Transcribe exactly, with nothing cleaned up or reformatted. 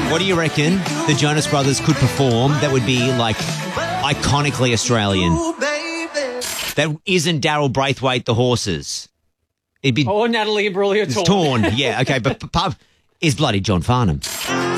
What do you reckon the Jonas Brothers could perform that would be, like, iconically Australian? That isn't Daryl Braithwaite, The Horses. It'd be Oh, Natalie Imbruglia, it's Torn. Torn. Yeah, okay, but p- p- is bloody John Farnham.